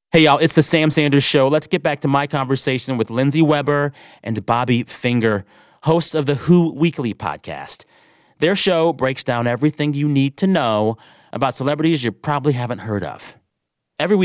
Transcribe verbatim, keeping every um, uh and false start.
Hey, y'all, it's the Sam Sanders Show. Let's get back to my conversation with Lindsay Weber and Bobby Finger, hosts of the Who Weekly podcast. Their show breaks down everything you need to know about celebrities you probably haven't heard of. Every week,